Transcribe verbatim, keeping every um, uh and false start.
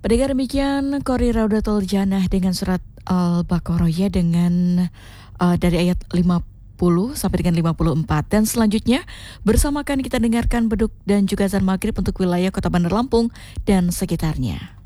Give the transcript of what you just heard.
Pendengar demikian Qori Raudatul Jannah dengan surat Al-Baqarah ya dengan uh, dari ayat lima puluh sampai dengan lima puluh empat. Dan selanjutnya bersamakan kita dengarkan beduk dan juga azan maghrib untuk wilayah Kota Bandar Lampung dan sekitarnya.